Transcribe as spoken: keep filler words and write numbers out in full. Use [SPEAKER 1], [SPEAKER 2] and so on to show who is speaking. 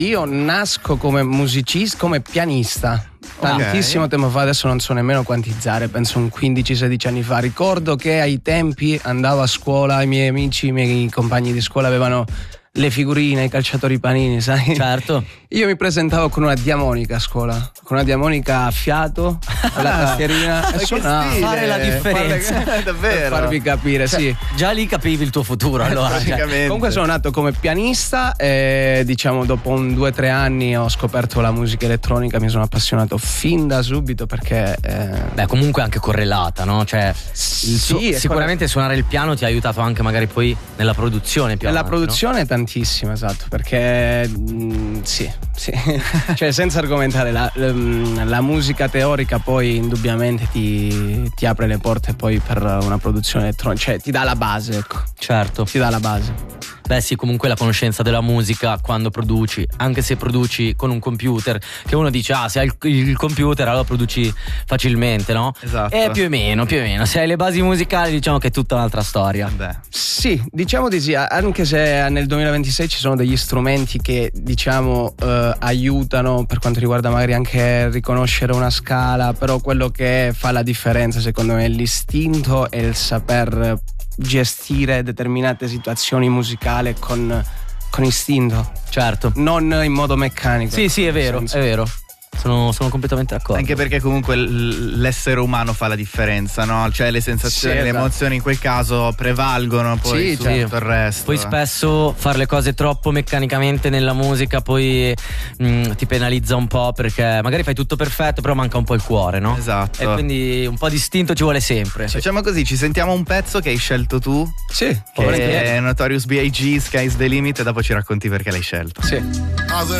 [SPEAKER 1] Io nasco come musicista, come pianista. Tantissimo
[SPEAKER 2] Okay.
[SPEAKER 1] tempo fa, adesso non so nemmeno quantizzare, penso un quindici sedici anni fa. Ricordo che ai tempi andavo a scuola, i miei amici, i miei compagni di scuola avevano le figurine, i calciatori panini, sai?
[SPEAKER 3] Certo.
[SPEAKER 1] Io mi presentavo con una diamonica a scuola, con una diamonica a fiato, alla tastierina e
[SPEAKER 2] che
[SPEAKER 1] suonavo.
[SPEAKER 2] stile.
[SPEAKER 3] Fare la differenza.
[SPEAKER 2] Farle- Davvero.
[SPEAKER 1] Per farvi capire, sì.
[SPEAKER 3] Già lì capivi il tuo futuro, allora. cioè.
[SPEAKER 2] Praticamente.
[SPEAKER 1] Comunque sono nato come pianista e diciamo dopo un due o tre anni ho scoperto la musica elettronica, mi sono appassionato fin da subito perché eh,
[SPEAKER 3] Beh, comunque anche correlata, no? Cioè, il su-
[SPEAKER 1] sì, è
[SPEAKER 3] sicuramente suonare il piano ti ha aiutato anche magari poi nella produzione più
[SPEAKER 1] nella
[SPEAKER 3] avanti,
[SPEAKER 1] produzione è tantissimo, esatto, perché mh, sì, sì. Cioè senza argomentare la, la, la musica teorica poi indubbiamente ti, ti apre le porte poi per una produzione elettronica, cioè ti dà la base, ecco,
[SPEAKER 3] no? Certo.
[SPEAKER 1] ti dà la base.
[SPEAKER 3] Beh sì, comunque la conoscenza della musica quando produci, anche se produci con un computer, che uno dice ah se hai il, il computer allora produci facilmente, no?
[SPEAKER 2] Esatto.
[SPEAKER 3] E più o meno, più o meno, se hai le basi musicali diciamo che è tutta un'altra storia.
[SPEAKER 2] Beh.
[SPEAKER 1] Sì, diciamo di sì, anche se nel duemilaventisei ci sono degli strumenti che diciamo eh, aiutano per quanto riguarda magari anche riconoscere una scala, però quello che fa la differenza secondo me è l'istinto e il saper gestire determinate situazioni musicali con, con istinto,
[SPEAKER 3] Certo.
[SPEAKER 1] non in modo meccanico.
[SPEAKER 3] Sì, sì, è vero,
[SPEAKER 1] Senso.
[SPEAKER 3] è vero. Sono, sono completamente d'accordo.
[SPEAKER 2] Anche perché comunque l- l'essere umano fa la differenza, no? Cioè le sensazioni,
[SPEAKER 1] Sì,
[SPEAKER 2] le
[SPEAKER 1] esatto.
[SPEAKER 2] emozioni in quel caso prevalgono poi
[SPEAKER 1] Sì,
[SPEAKER 2] su
[SPEAKER 1] certo.
[SPEAKER 2] tutto il resto.
[SPEAKER 3] Poi spesso fare le cose troppo meccanicamente nella musica poi mh, ti penalizza un po' perché magari fai tutto perfetto però manca un po' il cuore, no?
[SPEAKER 2] Esatto.
[SPEAKER 3] E quindi un po' di istinto ci vuole sempre.
[SPEAKER 2] Facciamo così, ci sentiamo un pezzo che hai scelto tu,
[SPEAKER 1] Sì,
[SPEAKER 2] che
[SPEAKER 1] volentieri.
[SPEAKER 2] è Notorious B I G, Sky's the Limit, e dopo ci racconti perché l'hai scelto.
[SPEAKER 1] Sì.
[SPEAKER 4] Other